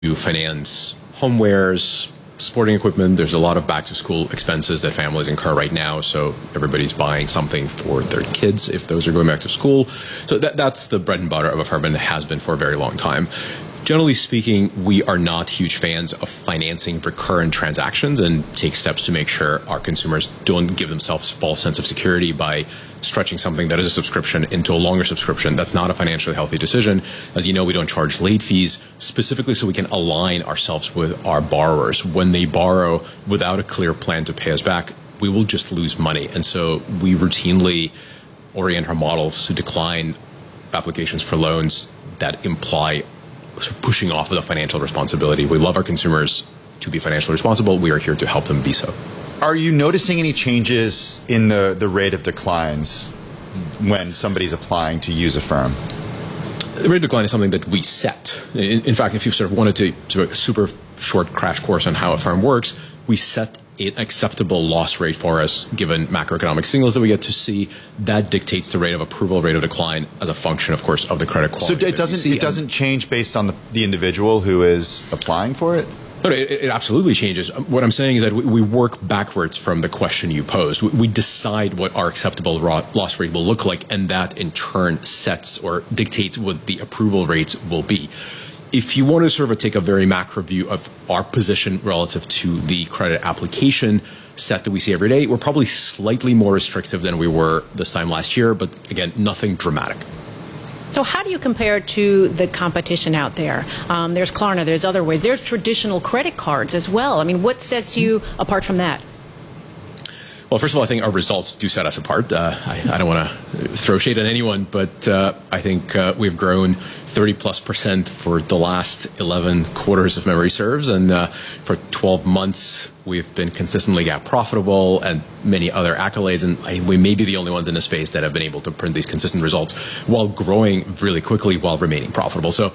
you finance homewares, sporting equipment. There's a lot of back-to-school expenses that families incur right now, so everybody's buying something for their kids if those are going back to school. So that's the bread and butter of Affirm, and it has been for a very long time. Generally speaking, we are not huge fans of financing recurrent transactions and take steps to make sure our consumers don't give themselves false sense of security by stretching something that is a subscription into a longer subscription. That's not a financially healthy decision. As you know, we don't charge late fees specifically so we can align ourselves with our borrowers. When they borrow without a clear plan to pay us back, we will just lose money. And so we routinely orient our models to decline applications for loans that imply sort of pushing off of the financial responsibility. We love our consumers to be financially responsible. We are here to help them be so. Are you noticing any changes in the rate of declines when somebody's applying to use Affirm? The rate of decline is something that we set. In fact, if you sort of wanted to do a super short crash course on how Affirm works, we set an acceptable loss rate for us, given macroeconomic signals that we get to see. That dictates the rate of approval, rate of decline, as a function, of course, of the credit quality. So it doesn't change based on the individual who is applying for it? No, it absolutely changes. What I'm saying is that we work backwards from the question you posed. We decide what our acceptable loss rate will look like, and that in turn sets or dictates what the approval rates will be. If you want to sort of take a very macro view of our position relative to the credit application set that we see every day, we're probably slightly more restrictive than we were this time last year, but again, nothing dramatic. So how do you compare to the competition out there? There's Klarna, there's other ways. There's traditional credit cards as well. I mean, what sets you apart from that? Well, first of all, I think our results do set us apart. I don't want to throw shade at anyone, but I think we've grown 30+% for the last 11 quarters if memory serves. And for 12 months, we've been consistently GAAP profitable and many other accolades. And we may be the only ones in the space that have been able to print these consistent results while growing really quickly while remaining profitable. So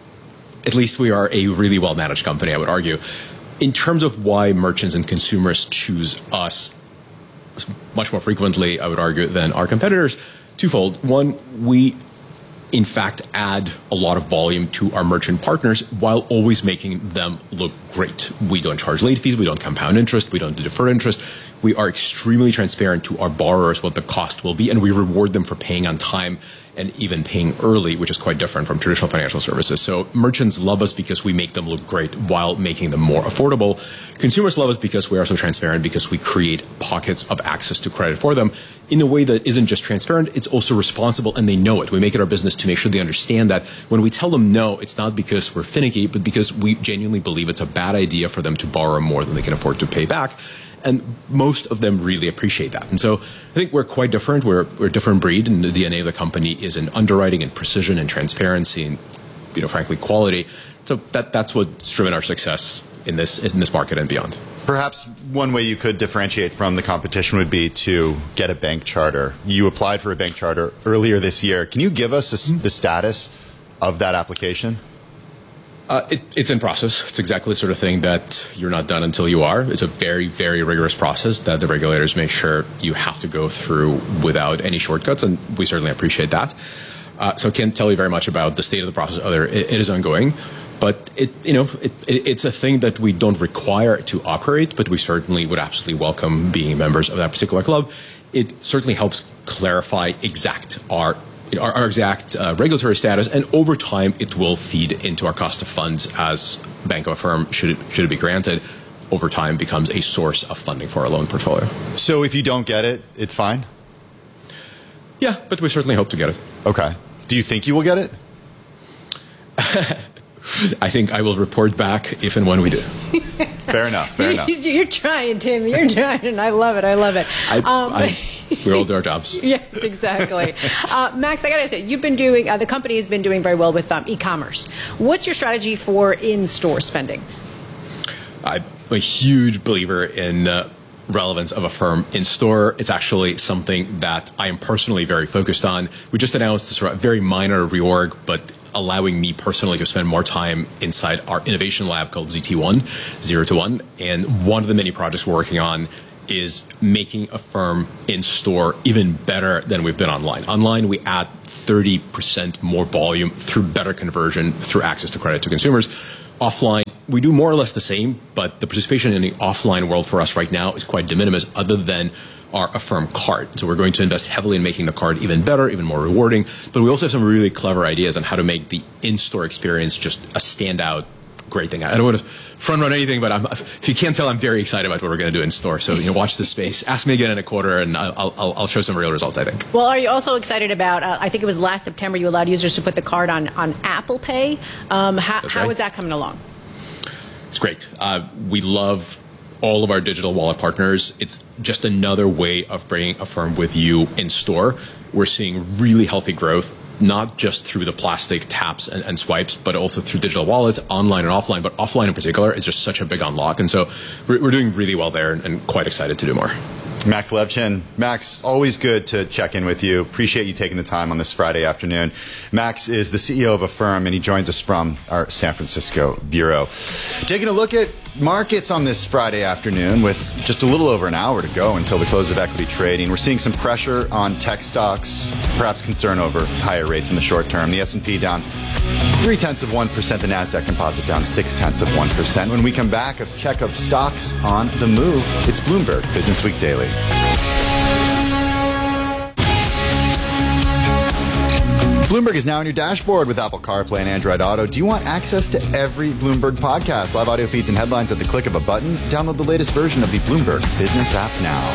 at least we are a really well-managed company, I would argue. In terms of why merchants and consumers choose us much more frequently, I would argue, than our competitors, twofold. One, we in fact add a lot of volume to our merchant partners while always making them look great. We don't charge late fees, we don't compound interest, we don't do deferred interest. We are extremely transparent to our borrowers what the cost will be, and we reward them for paying on time and even paying early, which is quite different from traditional financial services. So merchants love us because we make them look great while making them more affordable. Consumers love us because we are so transparent, because we create pockets of access to credit for them in a way that isn't just transparent, it's also responsible, and they know it. We make it our business to make sure they understand that when we tell them no, it's not because we're finicky, but because we genuinely believe it's a bad idea for them to borrow more than they can afford to pay back. And most of them really appreciate that. And so I think we're quite different. We're a different breed, and the DNA of the company is in underwriting and precision and transparency and, frankly, quality. So that's what's driven our success in this market and beyond. Perhaps one way you could differentiate from the competition would be to get a bank charter. You applied for a bank charter earlier this year. Can you give us the status of that application? It's in process. It's exactly the sort of thing that you're not done until you are. It's a very, very rigorous process that the regulators make sure you have to go through without any shortcuts, and we certainly appreciate that. So I can't tell you very much about the state of the process. It is ongoing, but it's a thing that we don't require to operate, but we certainly would absolutely welcome being members of that particular club. It certainly helps clarify our exact regulatory status, and over time it will feed into our cost of funds as Bank of Affirm, should it be granted, over time becomes a source of funding for our loan portfolio. So if you don't get it, it's fine? Yeah, but we certainly hope to get it. Okay. Do you think you will get it? I think I will report back if and when we do. Fair enough. You're trying, Tim. You're trying, and I love it. We all do our jobs. Yes, exactly. Max, I got to say, you've been doing, the company has been doing very well with e-commerce. What's your strategy for in-store spending? I'm a huge believer in relevance of Affirm in store. It's actually something that I am personally very focused on. We just announced this very minor reorg, but allowing me personally to spend more time inside our innovation lab called ZT1, 0 to 1. And one of the many projects we're working on is making Affirm in store even better than we've been online. Online, we add 30% more volume through better conversion, through access to credit to consumers. offline, we do more or less the same, but the participation in the offline world for us right now is quite de minimis other than our Affirm card. So we're going to invest heavily in making the card even better, even more rewarding. But we also have some really clever ideas on how to make the in-store experience just a standout great thing. I don't want to front run anything, but if you can't tell, I'm very excited about what we're going to do in store. So, watch this space. Ask me again in a quarter, and I'll show some real results, I think. Well, are you also excited about, I think it was last September, you allowed users to put the card on Apple Pay. How is that coming along? It's great. We love all of our digital wallet partners. It's just another way of bringing Affirm with you in store. We're seeing really healthy growth, not just through the plastic taps and swipes, but also through digital wallets, online and offline. But offline in particular is just such a big unlock. And so we're doing really well there and quite excited to do more. Max Levchin. Max, always good to check in with you. Appreciate you taking the time on this Friday afternoon. Max is the CEO of Affirm, and he joins us from our San Francisco bureau. Taking a look at markets on this Friday afternoon with just a little over an hour to go until the close of equity trading. We're seeing some pressure on tech stocks, perhaps concern over higher rates in the short term. The S&P down 0.3%, the NASDAQ composite down 0.6%. When we come back, a check of stocks on the move. It's Bloomberg Business Week Daily. Bloomberg is now on your dashboard with Apple CarPlay and Android Auto. Do you want access to every Bloomberg podcast, live audio feeds, and headlines at the click of a button? Download the latest version of the Bloomberg Business app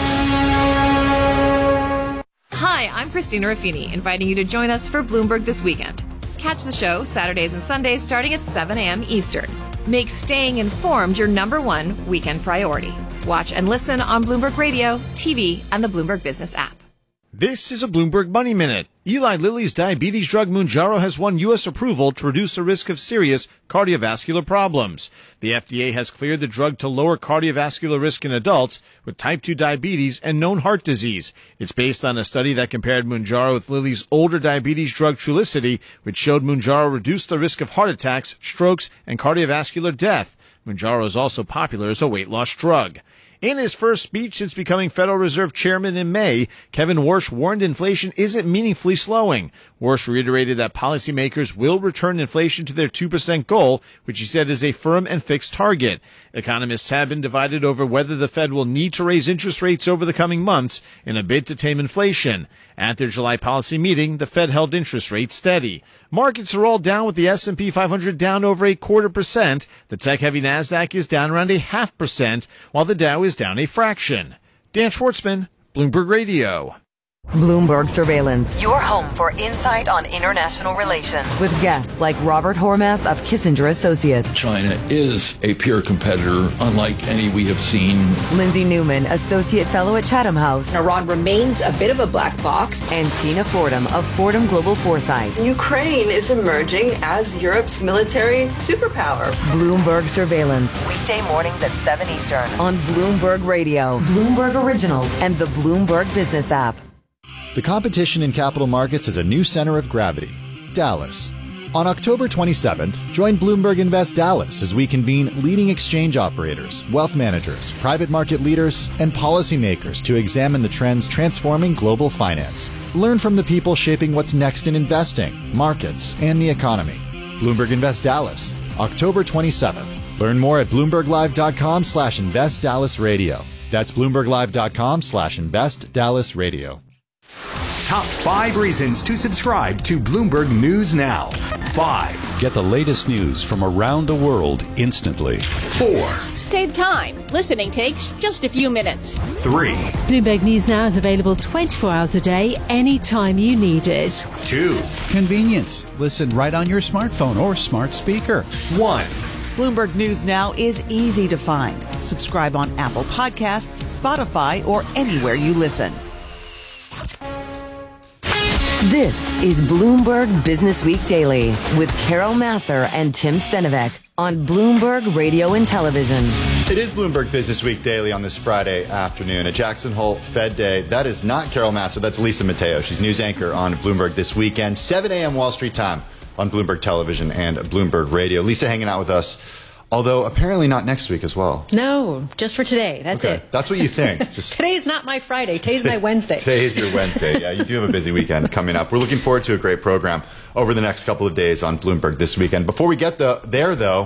now. Hi, I'm Christina Raffini, inviting you to join us for Bloomberg This Weekend. Catch the show Saturdays and Sundays starting at 7 a.m. Eastern. Make staying informed your #1 weekend priority. Watch and listen on Bloomberg Radio, TV, and the Bloomberg Business app. This is a Bloomberg Money Minute. Eli Lilly's diabetes drug Mounjaro has won U.S. approval to reduce the risk of serious cardiovascular problems. The FDA has cleared the drug to lower cardiovascular risk in adults with type 2 diabetes and known heart disease. It's based on a study that compared Mounjaro with Lilly's older diabetes drug Trulicity, which showed Mounjaro reduced the risk of heart attacks, strokes, and cardiovascular death. Mounjaro is also popular as a weight loss drug. In his first speech since becoming Federal Reserve Chairman in May, Kevin Warsh warned inflation isn't meaningfully slowing. Warsh reiterated that policymakers will return inflation to their 2% goal, which he said is a firm and fixed target. Economists have been divided over whether the Fed will need to raise interest rates over the coming months in a bid to tame inflation. At their July policy meeting, the Fed held interest rates steady. Markets are all down with the S&P 500 down over 0.25%. The tech-heavy NASDAQ is down around 0.5%, while the Dow is down a fraction. Dan Schwartzman, Bloomberg Radio. Bloomberg Surveillance, your home for insight on international relations. With guests like Robert Hormats of Kissinger Associates. China is a peer competitor, unlike any we have seen. Lindsay Newman, Associate Fellow at Chatham House. Iran remains a bit of a black box. And Tina Fordham of Fordham Global Foresight. Ukraine is emerging as Europe's military superpower. Bloomberg Surveillance, weekday mornings at 7 Eastern on Bloomberg Radio, Bloomberg Originals, and the Bloomberg Business app. The competition in capital markets is a new center of gravity, Dallas. On October 27th, join Bloomberg Invest Dallas as we convene leading exchange operators, wealth managers, private market leaders, and policymakers to examine the trends transforming global finance. Learn from the people shaping what's next in investing, markets, and the economy. Bloomberg Invest Dallas, October 27th. Learn more at BloombergLive.com/InvestDallasRadio. That's BloombergLive.com/InvestDallasRadio. Top 5 reasons to subscribe to Bloomberg News Now. 5. Get the latest news from around the world instantly. 4. Save time. Listening takes just a few minutes. 3. Bloomberg News Now is available 24 hours a day, anytime you need it. 2. Convenience. Listen right on your smartphone or smart speaker. 1. Bloomberg News Now is easy to find. Subscribe on Apple Podcasts, Spotify, or anywhere you listen. This is Bloomberg Business Week Daily with Carol Massar and Tim Stenovec on Bloomberg Radio and Television. It is Bloomberg Business Week Daily on this Friday afternoon. A Jackson Hole Fed Day. That is not Carol Massar. That's Lisa Mateo. She's news anchor on Bloomberg this weekend. 7 a.m. Wall Street time on Bloomberg Television and Bloomberg Radio. Lisa hanging out with us, although apparently not next week as well. No, just for today. That's okay. it. That's what you think. Today is not my Friday. Today's my Wednesday. Today is your Wednesday. Yeah, you do have a busy weekend coming up. We're looking forward to a great program over the next couple of days on Bloomberg this weekend. Before we get there, though,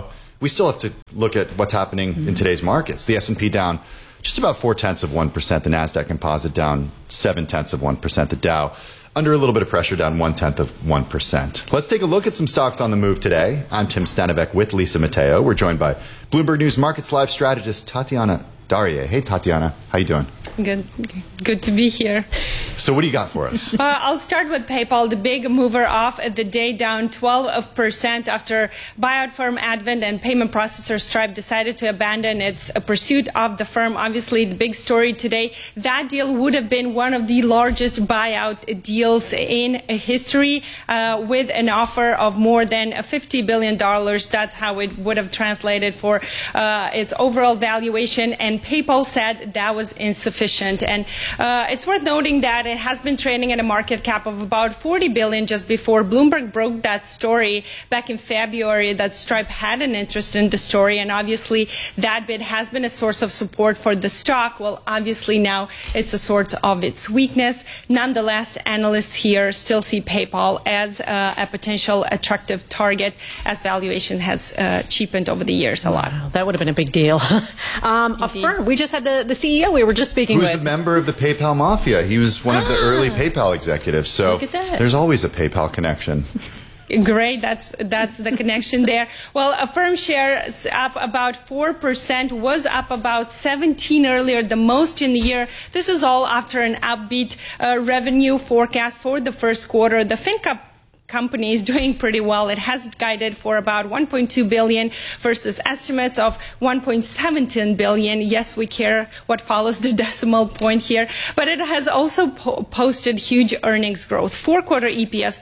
we still have to look at what's happening in today's markets. The S&P down just about 0.4%. The NASDAQ Composite down 0.7%. The Dow under a little bit of pressure, down 0.1%. Let's take a look at some stocks on the move today. I'm Tim Stanovic with Lisa Mateo. We're joined by Bloomberg News Markets Live strategist Tatiana Darye. Hey, Tatiana. How you doing? Good to be here. So what do you got for us? I'll start with PayPal, the big mover off at the day, down 12% after buyout firm Advent and payment processor Stripe decided to abandon its pursuit of the firm. Obviously, the big story today, that deal would have been one of the largest buyout deals in history with an offer of more than $50 billion. That's how it would have translated for its overall valuation. And PayPal said that was insufficient. And it's worth noting that it has been trading at a market cap of about $40 billion just before Bloomberg broke that story back in February that Stripe had an interest in the story. And obviously, that bid has been a source of support for the stock. Well, obviously, now it's a source of its weakness. Nonetheless, analysts here still see PayPal as a potential attractive target as valuation has cheapened over the years a lot. Wow, that would have been a big deal. Affirm, we just had the CEO we were just speaking Who's a member of the PayPal Mafia. He was one of the early PayPal executives. So there's always a PayPal connection. Great, that's the connection there. Well, Affirm shares up about 4%, was up about 17 earlier, the most in the year. This is all after an upbeat revenue forecast for the first quarter. The FinCap company is doing pretty well. It has guided for about $1.2 billion versus estimates of $1.17 billion. Yes, we care what follows the decimal point here, but it has also posted huge earnings growth. Four-quarter EPS,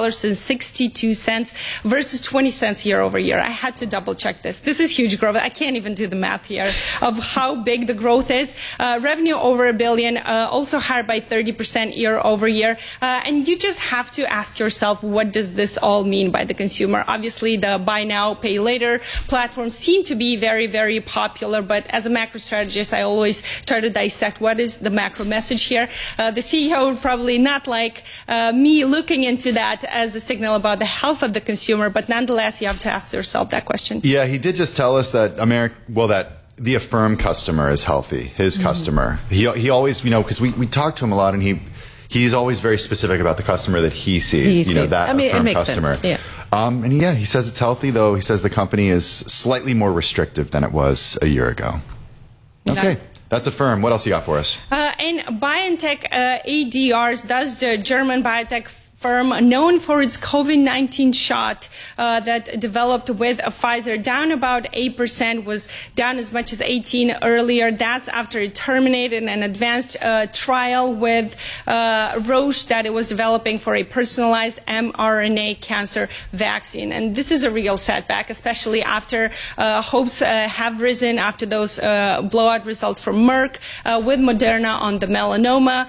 $4.62 versus 20 cents year over year. I had to double check this. This is huge growth. I can't even do the math here of how big the growth is. Revenue over $1 billion, also higher by 30% year over year. And you just have to ask yourself, what does this all mean by the consumer? Obviously, the buy now, pay later platforms seem to be very, very popular. But as a macro strategist, I always try to dissect what is the macro message here. The CEO would probably not like me looking into that as a signal about the health of the consumer. But nonetheless, you have to ask yourself that question. Yeah, he did just tell us that that the Affirm customer is healthy. His customer. He always, because we talk to him a lot, and he's always very specific about the customer that he sees. That Affirm customer. Sense. Yeah. He says it's healthy, though. He says the company is slightly more restrictive than it was a year ago. Okay. That's Affirm. What else you got for us? In BioNTech ADRs, that's the German biotech firm known for its COVID-19 shot that developed with Pfizer, down about 8%, was down as much as 18% earlier. That's after it terminated an advanced trial with Roche that it was developing for a personalized mRNA cancer vaccine. And this is a real setback, especially after hopes have risen after those blowout results from Merck with Moderna on the melanoma,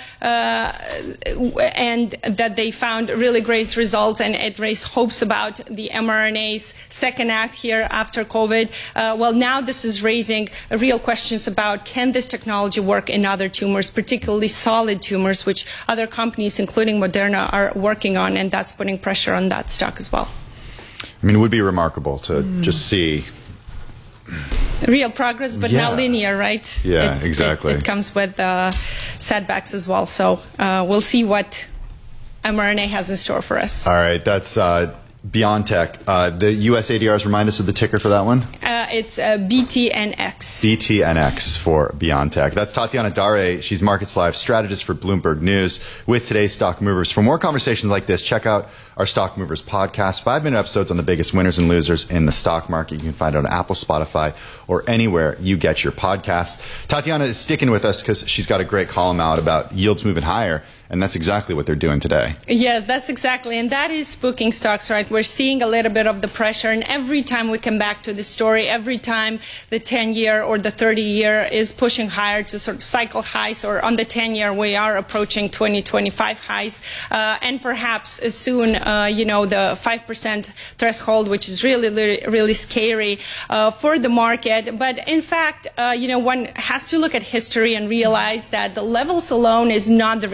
and that they found really great results, and it raised hopes about the mRNA's second act here after COVID. Well, now this is raising real questions about, can this technology work in other tumors, particularly solid tumors, which other companies, including Moderna, are working on, and that's putting pressure on that stock as well. I mean, it would be remarkable to just see real progress, but not linear, right? Yeah, exactly. It comes with setbacks as well. So we'll see what mRNA has in store for us. All right, that's BioNTech. The U.S. ADRs, remind us of the ticker for that one? It's BTNX. BTNX for BioNTech. That's Tatiana Darye. She's Markets Live strategist for Bloomberg News with today's Stock Movers. For more conversations like this, check out our Stock Movers podcast, 5-minute episodes on the biggest winners and losers in the stock market. You can find it on Apple, Spotify, or anywhere you get your podcasts. Tatiana is sticking with us because she's got a great column out about yields moving higher. And that's exactly what they're doing today. Yeah, that's exactly. And that is spooking stocks, right? We're seeing a little bit of the pressure. And every time we come back to the story, every time the 10-year or the 30-year is pushing higher to sort of cycle highs, or on the 10-year, we are approaching 2025 highs. And perhaps soon, the 5% threshold, which is really scary for the market. But in fact, one has to look at history and realize that the levels alone is not the real danger.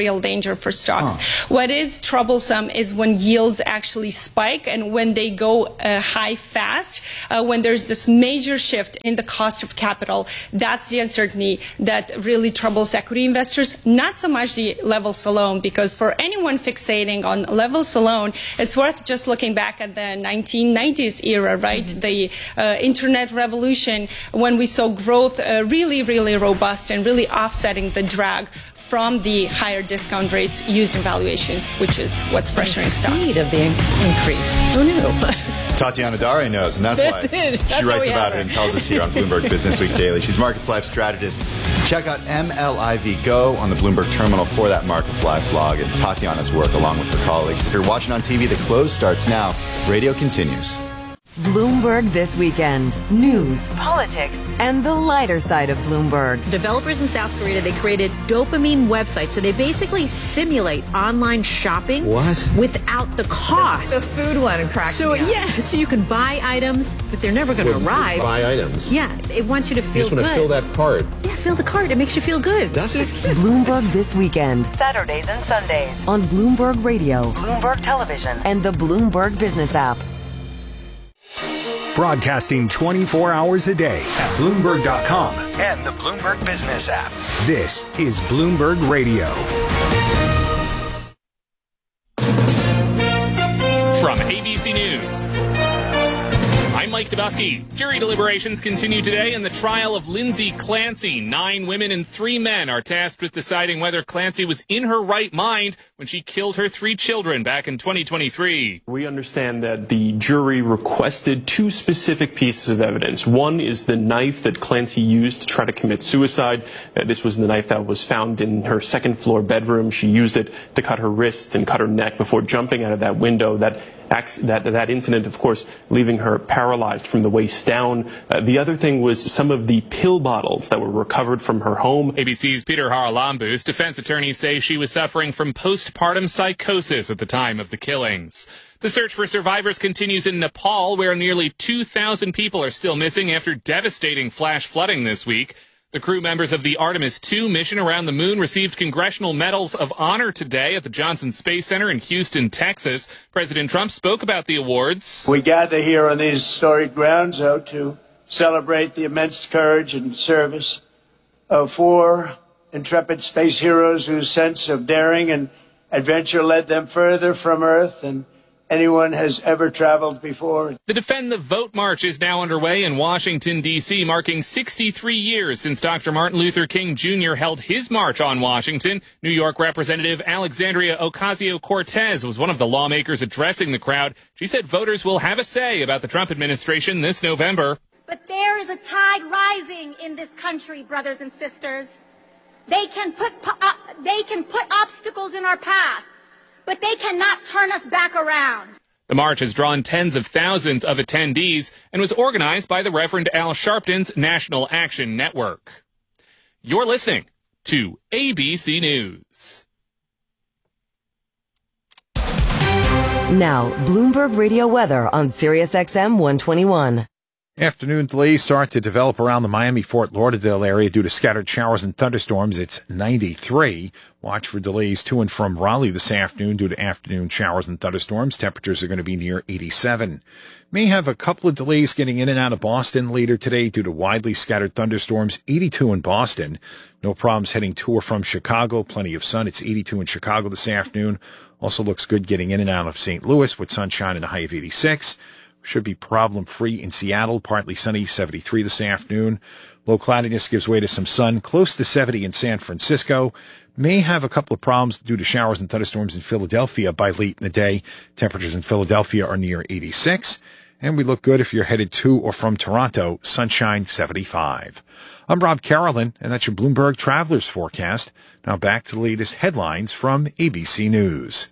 changer for stocks. What is troublesome is when yields actually spike and when they go high fast, when there's this major shift in the cost of capital. That's the uncertainty that really troubles equity investors, not so much the levels alone, because for anyone fixating on levels alone, it's worth just looking back at the 1990s era, right? The internet revolution, when we saw growth really, really robust and really offsetting the drag from the higher discount rates used in valuations, which is what's pressuring stocks. Speed of the increase. Who knew? Tatiana Dare knows, and that's why she writes about it and tells us here on Bloomberg Business Week Daily. She's Markets Live strategist. Check out MLIV Go on the Bloomberg terminal for that Markets Live blog and Tatiana's work along with her colleagues. If you're watching on TV, the close starts now. Radio continues. Bloomberg This Weekend. News, politics, and the lighter side of Bloomberg. Developers in South Korea, they created dopamine websites. So they basically simulate online shopping. What? Without the cost. The food one cracks me up. So you can buy items, but they're never going to arrive. Buy items? Yeah, it wants you to feel good. You just want to fill that card. Yeah, fill the card. It makes you feel good. Does it? Bloomberg This Weekend. Saturdays and Sundays on Bloomberg Radio, Bloomberg Television, and the Bloomberg Business app. Broadcasting 24 hours a day at Bloomberg.com and the Bloomberg Business app. This is Bloomberg Radio. From ABC News, I'm Mike Dubosky. Jury deliberations continue today in the trial of Lindsay Clancy. 9 women and 3 men are tasked with deciding whether Clancy was in her right mind when she killed her 3 children back in 2023. We understand that the jury requested 2 specific pieces of evidence. One is the knife that Clancy used to try to commit suicide. This was the knife that was found in her second-floor bedroom. She used it to cut her wrist and cut her neck before jumping out of that window. That incident, of course, leaving her paralyzed from the waist down. The other thing was some of the pill bottles that were recovered from her home. ABC's Peter Haralambous defense attorneys say she was suffering from postpartum psychosis at the time of the killings. The search for survivors continues in Nepal, where nearly 2,000 people are still missing after devastating flash flooding this week. The crew members of the Artemis II mission around the moon received congressional medals of honor today at the Johnson Space Center in Houston, Texas. President Trump spoke about the awards. We gather here on these historic grounds, to celebrate the immense courage and service of 4 intrepid space heroes whose sense of daring and adventure led them further from Earth than anyone has ever traveled before. The Defend the Vote March is now underway in Washington, D.C., marking 63 years since Dr. Martin Luther King Jr. held his march on Washington. New York Representative Alexandria Ocasio-Cortez was one of the lawmakers addressing the crowd. She said voters will have a say about the Trump administration this November. But there is a tide rising in this country, brothers and sisters. They can put obstacles in our path, but they cannot turn us back around. The march has drawn tens of thousands of attendees and was organized by the Reverend Al Sharpton's National Action Network. You're listening to ABC News. Now, Bloomberg Radio weather on SiriusXM 121. Afternoon delays start to develop around the Miami-Fort Lauderdale area due to scattered showers and thunderstorms. It's 93. Watch for delays to and from Raleigh this afternoon due to afternoon showers and thunderstorms. Temperatures are going to be near 87. May have a couple of delays getting in and out of Boston later today due to widely scattered thunderstorms. 82 in Boston. No problems heading to or from Chicago. Plenty of sun. It's 82 in Chicago this afternoon. Also looks good getting in and out of St. Louis with sunshine and a high of 86. Should be problem-free in Seattle. Partly sunny, 73 this afternoon. Low cloudiness gives way to some sun, close to 70 in San Francisco. May have a couple of problems due to showers and thunderstorms in Philadelphia by late in the day. Temperatures in Philadelphia are near 86. And we look good if you're headed to or from Toronto. Sunshine, 75. I'm Rob Carolyn, and that's your Bloomberg Travelers Forecast. Now back to the latest headlines from ABC News.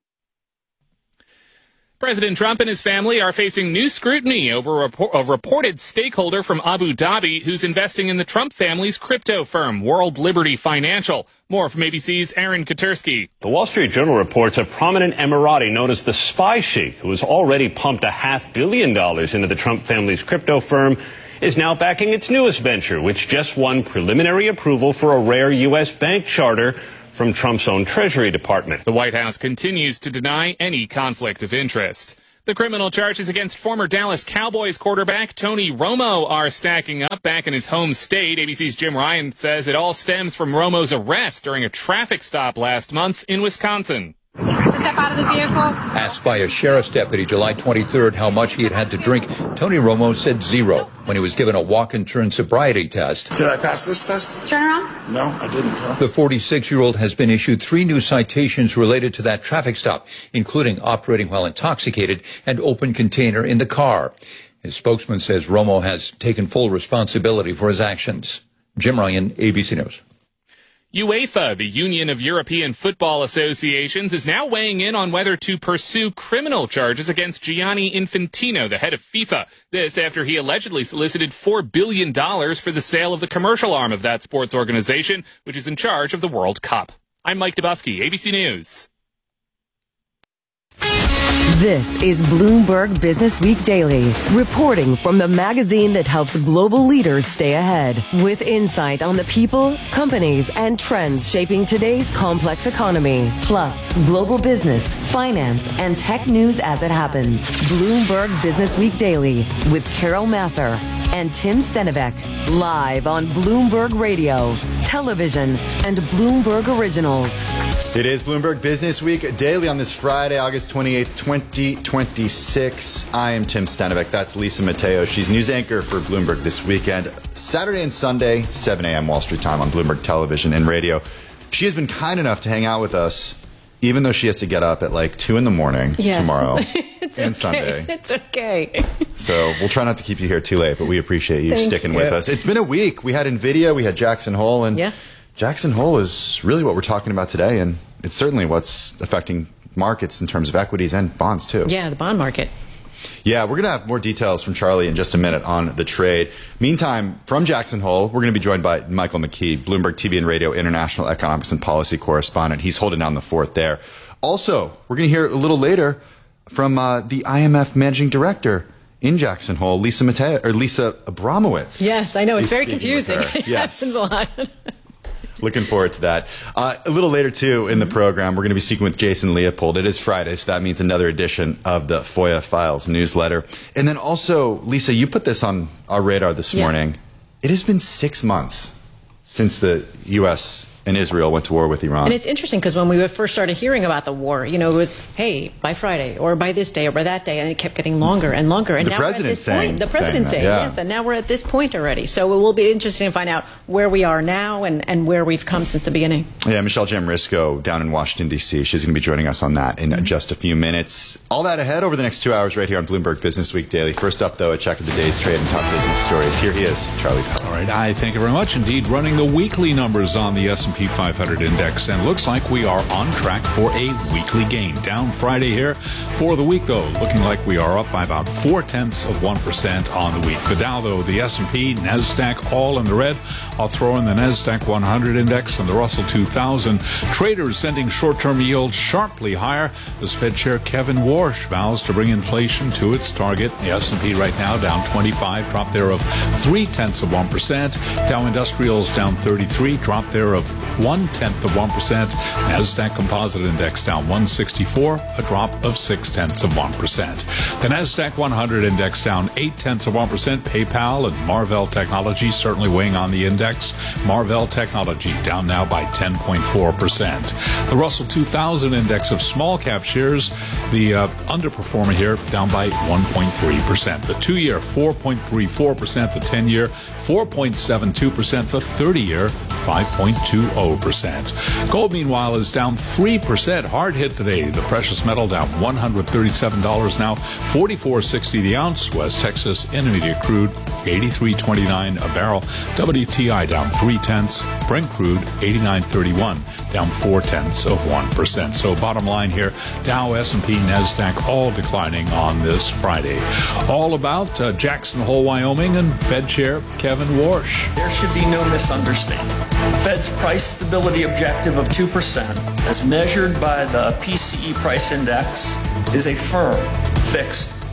President Trump and his family are facing new scrutiny over a reported stakeholder from Abu Dhabi who's investing in the Trump family's crypto firm, World Liberty Financial. More from ABC's Aaron Katersky. The Wall Street Journal reports a prominent Emirati known as the Spy Sheikh, who has already pumped $500 million into the Trump family's crypto firm, is now backing its newest venture, which just won preliminary approval for a rare U.S. bank charter from Trump's own Treasury Department. The White House continues to deny any conflict of interest. The criminal charges against former Dallas Cowboys quarterback Tony Romo are stacking up back in his home state. ABC's Jim Ryan says it all stems from Romo's arrest during a traffic stop last month in Wisconsin. To step out of the vehicle. Asked by a sheriff's deputy July 23rd how much he had to drink, Tony Romo said 0 when he was given a walk-and-turn sobriety test. Did I pass this test? Turn around. No, I didn't. The 46-year-old has been issued 3 new citations related to that traffic stop, including operating while intoxicated and open container in the car. His spokesman says Romo has taken full responsibility for his actions. Jim Ryan, ABC News. UEFA, the Union of European Football Associations, is now weighing in on whether to pursue criminal charges against Gianni Infantino, the head of FIFA. This after he allegedly solicited $4 billion for the sale of the commercial arm of that sports organization, which is in charge of the World Cup. I'm Mike Dubusky, ABC News. This is Bloomberg Business Week Daily, reporting from the magazine that helps global leaders stay ahead, with insight on the people, companies, and trends shaping today's complex economy, plus global business, finance, and tech news as it happens. Bloomberg Business Week Daily with Carol Massar and Tim Stenivek, live on Bloomberg Radio, television, and Bloomberg Originals. It is Bloomberg Business Week Daily on this Friday, August 28th, 2026. I am Tim Stenivek. That's Lisa Mateo. She's news anchor for Bloomberg this weekend. Saturday and Sunday, 7 a.m. Wall Street time on Bloomberg Television and Radio. She has been kind enough to hang out with us, even though she has to get up at like 2 in the morning tomorrow and Sunday. It's okay. So we'll try not to keep you here too late, but we appreciate you sticking with us. It's been a week. We had NVIDIA, we had Jackson Hole, and Jackson Hole is really what we're talking about today, and it's certainly what's affecting markets in terms of equities and bonds too. Yeah, the bond market. Yeah, we're going to have more details from Charlie in just a minute on the trade. Meantime, from Jackson Hole, we're going to be joined by Michael McKee, Bloomberg TV and Radio International Economics and Policy Correspondent. He's holding down the fort there. Also, we're going to hear a little later from the IMF Managing Director in Jackson Hole, Lisa Abramowitz. Yes, I know. It's very confusing. It yes. happens a lot. Looking forward to that. A little later, too, in the program, we're going to be speaking with Jason Leopold. It is Friday, so that means another edition of the FOIA Files newsletter. And then also, Lisa, you put this on our radar this morning. It has been 6 months since the U.S. and Israel went to war with Iran. And it's interesting because when we first started hearing about the war, it was, hey, by Friday or by this day or by that day, and it kept getting longer and longer. And the now president we're at this point. The president saying, yes, and now we're at this point already. So it will be interesting to find out where we are now and where we've come since the beginning. Yeah, Michelle Jamrisco down in Washington, D.C. She's going to be joining us on that in just a few minutes. All that ahead over the next 2 hours right here on Bloomberg Business Week Daily. First up, though, a check of the day's trade and top business stories. Here he is, Charlie Pell. All right, I thank you very much indeed. Running the weekly numbers on the S&P 500 index, and looks like we are on track for a weekly gain. Down Friday here for the week, though, looking like we are up by about 0.4% on the week. The Dow, though, the S&P, NASDAQ, all in the red. I'll throw in the NASDAQ 100 index and the Russell 2000. Traders sending short-term yields sharply higher as Fed Chair Kevin Warsh vows to bring inflation to its target. The S&P right now down 25, drop there of 0.3%. Dow Industrials down 33, drop there of 0.1%. NASDAQ Composite Index down 164, a drop of 0.6%. The NASDAQ 100 Index down 0.8%. PayPal and Marvell Technology certainly weighing on the index. Marvell Technology down now by 10.4%. The Russell 2000 Index of small cap shares, the underperformer here, down by 1.3%. The 2-year 4.34%. The 10-year 4.72%. The 30-year 5.20%. Gold, meanwhile, is down 3%. Hard hit today. The precious metal down $137 now, $44.60 the ounce. West Texas Intermediate crude $83.29 a barrel. WTI down 0.3. Brent crude $89.31, down 0.4%. So bottom line here, Dow, S&P, NASDAQ all declining on this Friday. All about Jackson Hole, Wyoming, and Fed Chair Kevin Warsh. There should be no misunderstanding. The Fed's price stability objective of 2%, as measured by the PCE price index, is a firm, fixed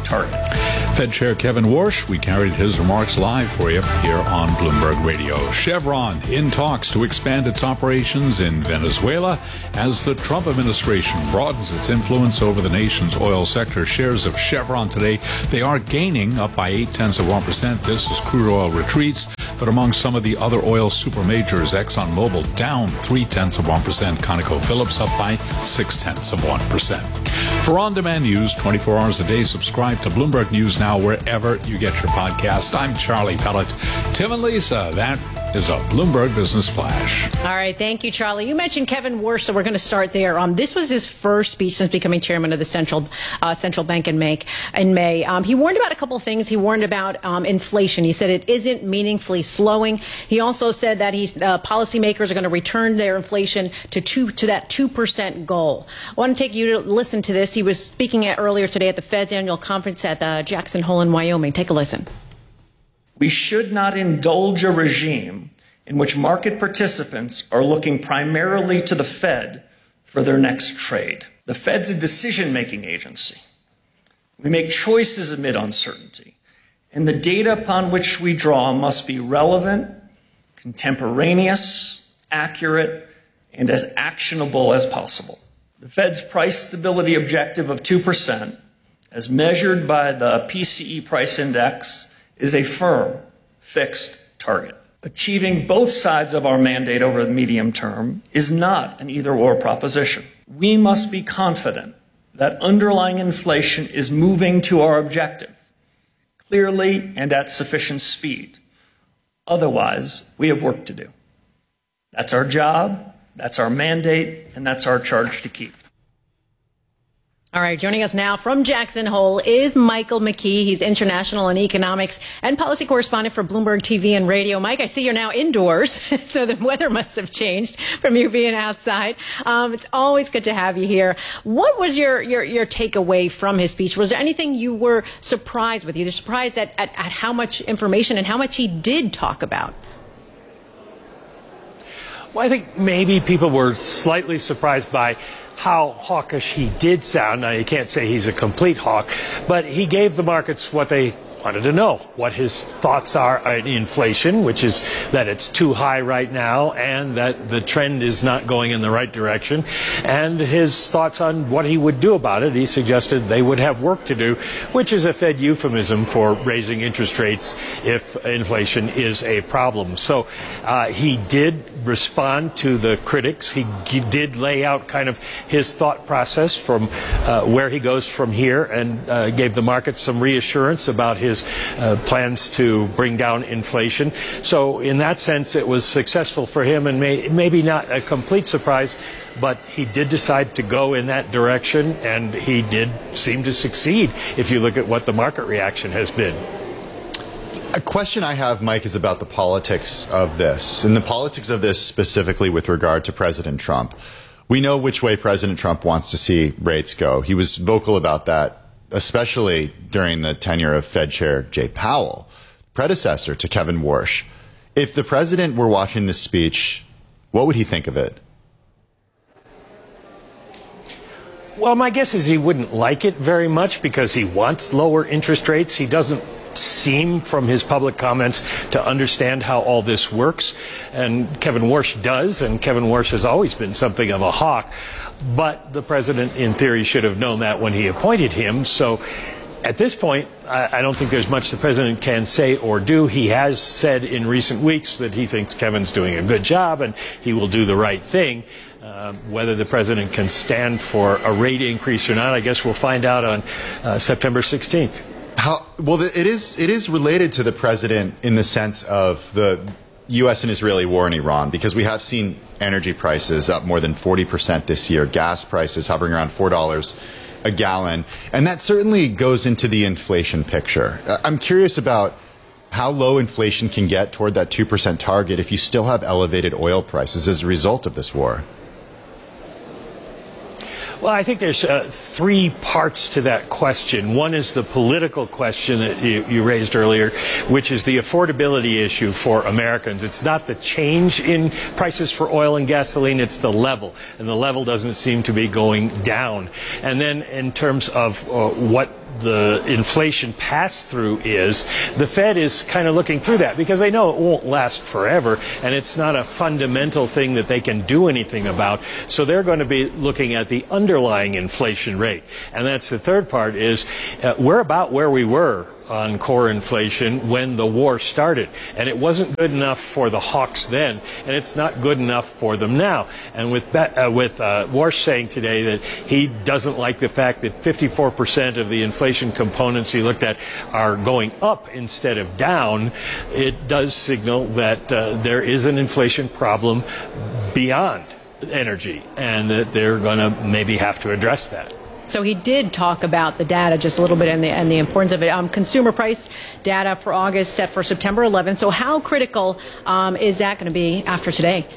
target. Fed Chair Kevin Warsh, we carried his remarks live for you here on Bloomberg Radio. Chevron in talks to expand its operations in Venezuela as the Trump administration broadens its influence over the nation's oil sector. Shares of Chevron today, they are gaining up by 0.8%. This is crude oil retreats, but among some of the other oil super majors, ExxonMobil down 0.3%, ConocoPhillips up by 0.6%. For on-demand news 24 hours a day, subscribe to Bloomberg News Now wherever you get your podcast. I'm Charlie Pellet. Tim and Lisa, that is a Bloomberg Business Flash. All right. Thank you, Charlie. You mentioned Kevin Warsh, so we're going to start there. This was his first speech since becoming chairman of the central bank in May. He warned about a couple of things. He warned about inflation. He said it isn't meaningfully slowing. He also said that policymakers are going to return their inflation to that 2% goal. I want to take you to listen to this. He was speaking earlier today at the Fed's annual conference at Jackson Hole in Wyoming. Take a listen. We should not indulge a regime in which market participants are looking primarily to the Fed for their next trade. The Fed's a decision-making agency. We make choices amid uncertainty, and the data upon which we draw must be relevant, contemporaneous, accurate, and as actionable as possible. The Fed's price stability objective of 2%, as measured by the PCE price index, is a firm, fixed target. Achieving both sides of our mandate over the medium term is not an either-or proposition. We must be confident that underlying inflation is moving to our objective, clearly and at sufficient speed. Otherwise, we have work to do. That's our job, that's our mandate, and that's our charge to keep. All right, joining us now from Jackson Hole is Michael McKee. He's international and economics and policy correspondent for Bloomberg TV and radio. Mike, I see you're now indoors, so the weather must have changed from you being outside. It's always good to have you here. What was your takeaway from his speech? Was there anything you were surprised with? You were surprised at how much information and how much he did talk about? Well, I think maybe people were slightly surprised by how hawkish he did sound. Now, you can't say he's a complete hawk, but he gave the markets what they wanted to know, what his thoughts are on inflation, which is that it's too high right now and that the trend is not going in the right direction, and his thoughts on what he would do about it. He suggested they would have work to do, which is a Fed euphemism for raising interest rates if inflation is a problem. So he did respond to the critics. He did lay out kind of his thought process from where he goes from here, and gave the market some reassurance about his plans to bring down inflation. So in that sense, it was successful for him, and maybe not a complete surprise, but he did decide to go in that direction, and he did seem to succeed if you look at what the market reaction has been. A question I have, Mike, is about the politics of this, and the politics of this specifically with regard to President Trump. We know which way President Trump wants to see rates go. He was vocal about that, especially during the tenure of Fed Chair Jay Powell, predecessor to Kevin Warsh. If the president were watching this speech, what would he think of it? Well, my guess is he wouldn't like it very much because he wants lower interest rates. He doesn't seem from his public comments to understand how all this works, and Kevin Warsh does, and Kevin Warsh has always been something of a hawk, but the president in theory should have known that when he appointed him. So at this point, I don't think there's much the president can say or do. He has said in recent weeks that he thinks Kevin's doing a good job and he will do the right thing. Whether the president can stand for a rate increase or not, I guess we'll find out on September 16th. Well, it is related to the president in the sense of the U.S. and Israeli war in Iran, because we have seen energy prices up more than 40% this year, gas prices hovering around $4 a gallon, and that certainly goes into the inflation picture. I'm curious about how low inflation can get toward that 2% target if you still have elevated oil prices as a result of this war. Well, I think there's three parts to that question. One is the political question that you raised earlier, which is the affordability issue for Americans. It's not the change in prices for oil and gasoline, it's the level. And the level doesn't seem to be going down. And then in terms of what the inflation pass-through is, the Fed is kind of looking through that because they know it won't last forever and it's not a fundamental thing that they can do anything about. So they're going to be looking at the underlying inflation rate. And that's the third part is we're about where we were on core inflation when the war started. And it wasn't good enough for the hawks then, and it's not good enough for them now. And with Warsh saying today that he doesn't like the fact that 54% of the inflation components he looked at are going up instead of down, it does signal that there is an inflation problem beyond energy, and that they're going to maybe have to address that. So he did talk about the data just a little bit and the importance of it. Consumer price data for August set for September 11th. So how critical is that going to be after today?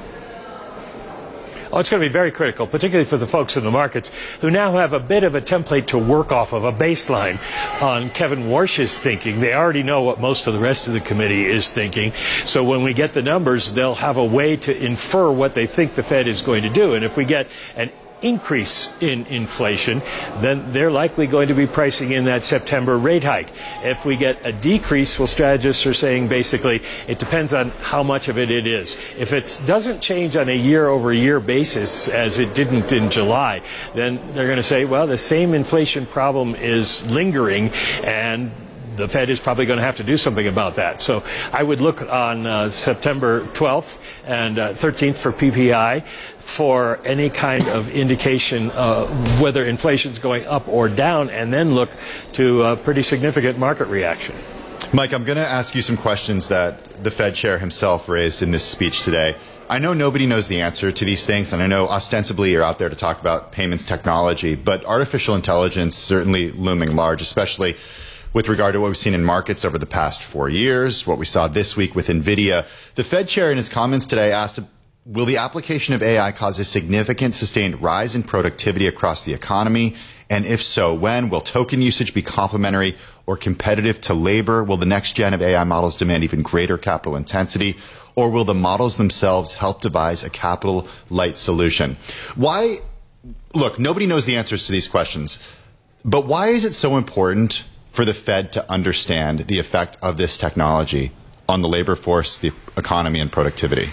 Oh, it's going to be very critical, particularly for the folks in the markets who now have a bit of a template to work off of, a baseline on Kevin Warsh's thinking. They already know what most of the rest of the committee is thinking. So when we get the numbers, they'll have a way to infer what they think the Fed is going to do. And if we get an increase in inflation, then they're likely going to be pricing in that September rate hike. If we get a decrease, well, strategists are saying basically it depends on how much of it is. If it doesn't change on a year-over-year basis, as it didn't in July, then they're going to say, well, the same inflation problem is lingering, and the Fed is probably going to have to do something about that. So I would look on September 12th and 13th for PPI for any kind of indication whether inflation is going up or down, and then look to a pretty significant market reaction. Mike, I'm going to ask you some questions that the Fed chair himself raised in this speech today. I know nobody knows the answer to these things, and I know ostensibly you're out there to talk about payments technology, but artificial intelligence certainly looming large, especially with regard to what we've seen in markets over the past 4 years, what we saw this week with NVIDIA. The Fed chair in his comments today asked, will the application of AI cause a significant sustained rise in productivity across the economy? And if so, when? Will token usage be complementary or competitive to labor? Will the next gen of AI models demand even greater capital intensity? Or will the models themselves help devise a capital light solution? Why? Look, nobody knows the answers to these questions, but why is it so important for the Fed to understand the effect of this technology on the labor force, the economy, and productivity?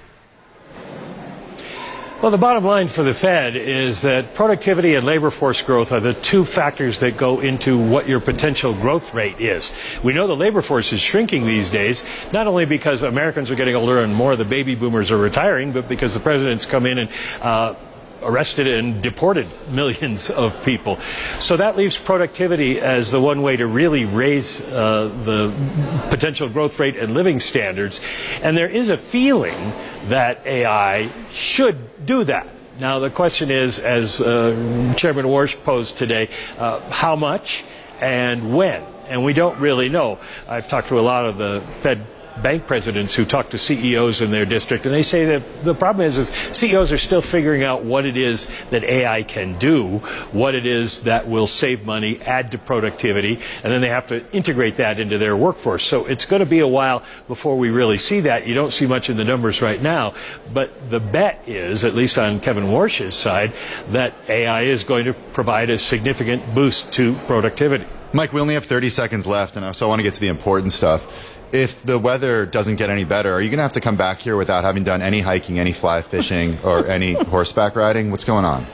Well, the bottom line for the Fed is that productivity and labor force growth are the two factors that go into what your potential growth rate is. We know the labor force is shrinking these days, not only because Americans are getting older and more of the baby boomers are retiring, but because the president's come in and arrested and deported millions of people. So that leaves productivity as the one way to really raise the potential growth rate and living standards. And there is a feeling that AI should do that. Now, the question is, as Chairman Warsh posed today, how much and when? And we don't really know. I've talked to a lot of the Fed bank presidents who talk to CEOs in their district, and they say that the problem is CEOs are still figuring out what it is that AI can do, what it is that will save money, add to productivity, and then they have to integrate that into their workforce. So it's going to be a while before we really see that. You don't see much in the numbers right now, but the bet is, at least on Kevin Warsh's side, that AI is going to provide a significant boost to productivity. Mike, we only have 30 seconds left, and so I want to get to the important stuff. If the weather doesn't get any better, are you going to have to come back here without having done any hiking, any fly fishing, or any horseback riding? What's going on?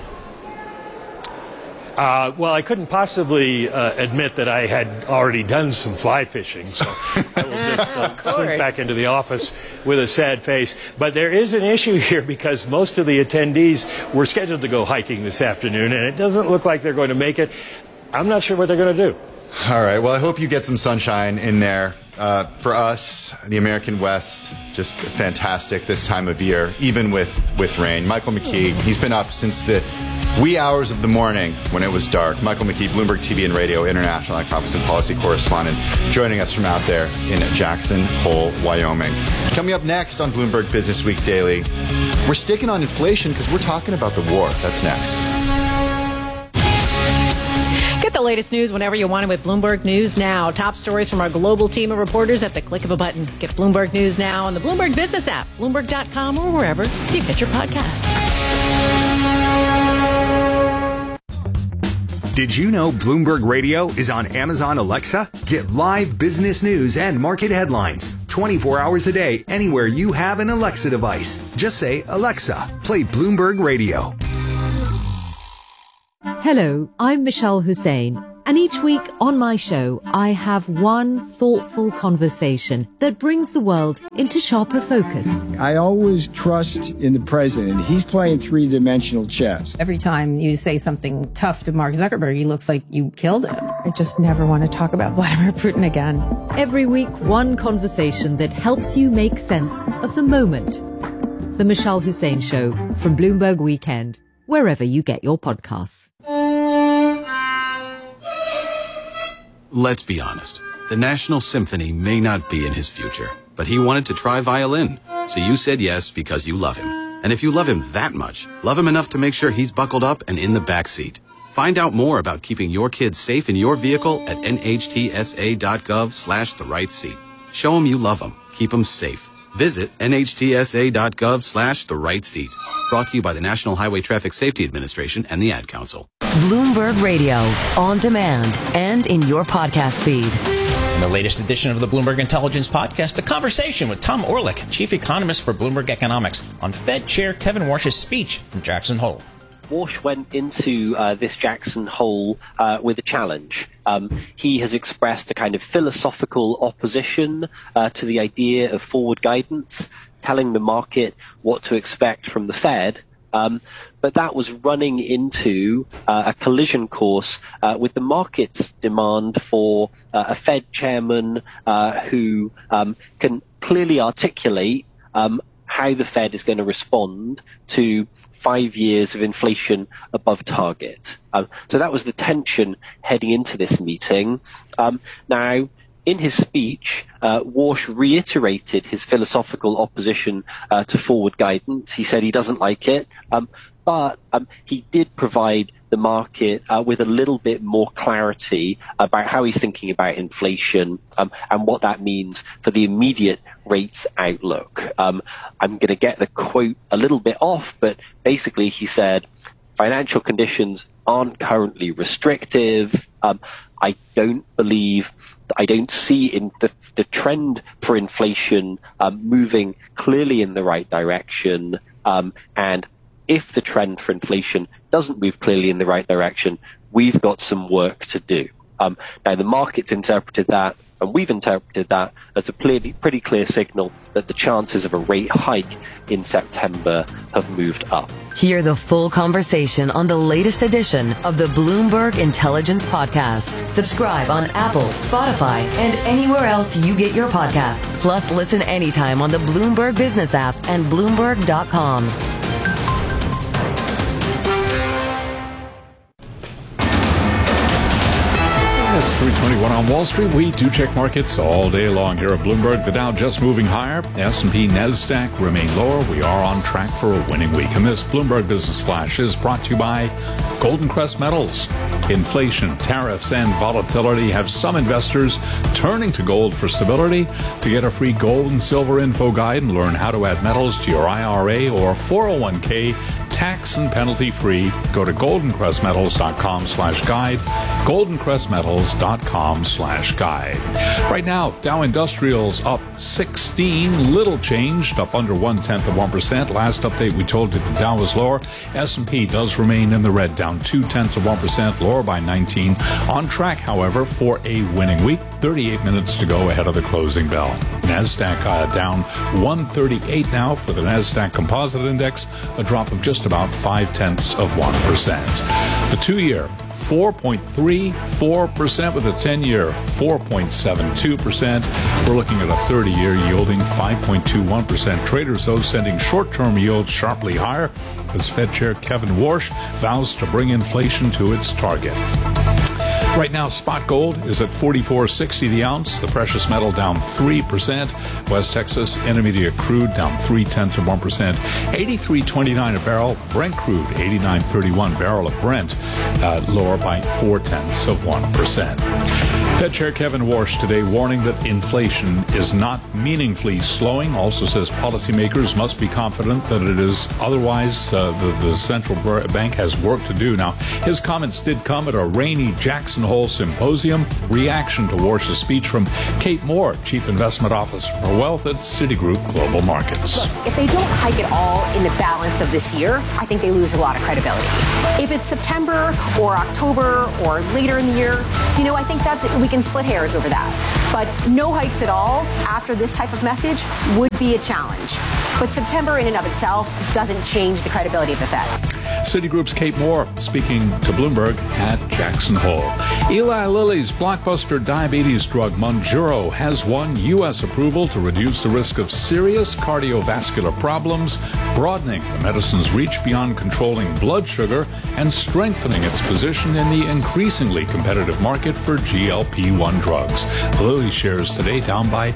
Well, I couldn't possibly admit that I had already done some fly fishing, so I will just slink back into the office with a sad face. But there is an issue here because most of the attendees were scheduled to go hiking this afternoon, and it doesn't look like they're going to make it. I'm not sure what they're going to do. All right. Well, I hope you get some sunshine in there. For us, the American West, just fantastic this time of year, even with rain. Michael McKee, he's been up since the wee hours of the morning when it was dark. Michael McKee, Bloomberg TV and Radio International Economics and Policy Correspondent, joining us from out there in Jackson Hole, Wyoming. Coming up next on Bloomberg Business Week Daily, we're sticking on inflation because we're talking about the war. That's next. Get the latest news whenever you want it with Bloomberg News Now. Top stories from our global team of reporters at the click of a button. Get Bloomberg News Now on the Bloomberg Business app, Bloomberg.com, or wherever you get your podcasts. Did you know Bloomberg Radio is on Amazon Alexa? Get live business news and market headlines 24 hours a day anywhere you have an Alexa device. Just say, Alexa, play Bloomberg Radio. Hello, I'm Michelle Hussein. And each week on my show, I have one thoughtful conversation that brings the world into sharper focus. I always trust in the president. He's playing three-dimensional chess. Every time you say something tough to Mark Zuckerberg, he looks like you killed him. I just never want to talk about Vladimir Putin again. Every week, one conversation that helps you make sense of the moment. The Michelle Hussein Show from Bloomberg Weekend, wherever you get your podcasts. Let's be honest. The National Symphony may not be in his future, but he wanted to try violin. So you said yes because you love him. And if you love him that much, love him enough to make sure he's buckled up and in the back seat. Find out more about keeping your kids safe in your vehicle at nhtsa.gov/the-right-seat. Show them you love them. Keep them safe. Visit nhtsa.gov/the-right-seat. Brought to you by the National Highway Traffic Safety Administration and the Ad Council. Bloomberg Radio, on demand and in your podcast feed. In the latest edition of the Bloomberg Intelligence Podcast, a conversation with Tom Orlik, chief economist for Bloomberg Economics, on Fed Chair Kevin Warsh's speech from Jackson Hole. Warsh went into this Jackson Hole with a challenge. He has expressed a kind of philosophical opposition to the idea of forward guidance, telling the market what to expect from the Fed. But that was running into a collision course with the market's demand for a Fed chairman who can clearly articulate how the Fed is going to respond to 5 years of inflation above target. So that was the tension heading into this meeting. Now, in his speech, Warsh reiterated his philosophical opposition to forward guidance. He said he doesn't like it, but he did provide the market with a little bit more clarity about how he's thinking about inflation and what that means for the immediate rates outlook. I'm going to get the quote a little bit off, but basically he said, financial conditions aren't currently restrictive. I don't see in the trend for inflation moving clearly in the right direction. And if the trend for inflation doesn't move clearly in the right direction, we've got some work to do. Now, the market's interpreted that, and we've interpreted that as a pretty clear signal that the chances of a rate hike in September have moved up. Hear the full conversation on the latest edition of the Bloomberg Intelligence Podcast. Subscribe on Apple, Spotify, and anywhere else you get your podcasts. Plus, listen anytime on the Bloomberg Business app and Bloomberg.com. It's 3:21 on Wall Street. We do check markets all day long here at Bloomberg. The Dow just moving higher. S&P, NASDAQ remain lower. We are on track for a winning week. And this Bloomberg Business Flash is brought to you by Golden Crest Metals. Inflation, tariffs, and volatility have some investors turning to gold for stability. To get a free gold and silver info guide and learn how to add metals to your IRA or 401k tax and penalty free, go to goldencrestmetals.com/guide. goldencrestmetals.com/guide. Right now, Dow Industrials up 16, little changed, up under 0.1%. Last update we told you the Dow was lower. S&P does remain in the red, down 0.2%, lower by 19. On track, however, for a winning week. 38 minutes to go ahead of the closing bell. NASDAQ down 138 now for the NASDAQ Composite Index, a drop of just about 0.5%. The 2-year 4.34% with a 10-year 4.72%. We're looking at a 30-year yielding 5.21%. Traders, though, sending short-term yields sharply higher as Fed Chair Kevin Warsh vows to bring inflation to its target. Right now, spot gold is at $44.60 the ounce. The precious metal down 3%. West Texas Intermediate crude down 0.3%. $83.29 a barrel. Brent crude $89.31 barrel of Brent, lower by 0.4%. Fed Chair Kevin Warsh today warning that inflation is not meaningfully slowing. Also says policymakers must be confident that it is otherwise. The central bank has work to do. Now, his comments did come at a rainy Jackson Hole symposium. Reaction to Warsh's speech from Kate Moore, Chief Investment Officer for Wealth at Citigroup Global Markets. Look, if they don't hike it all in the balance of this year, I think they lose a lot of credibility. If it's September or October or later in the year, I think we can split hairs over that. But no hikes at all after this type of message would be a challenge. But September in and of itself doesn't change the credibility of the Fed. Citigroup's Kate Moore speaking to Bloomberg at Jackson Hole. Eli Lilly's blockbuster diabetes drug Mounjaro has won U.S. approval to reduce the risk of serious cardiovascular problems, broadening the medicine's reach beyond controlling blood sugar and strengthening its position in the increasingly competitive market for GLP-1 drugs. Lilly shares today down by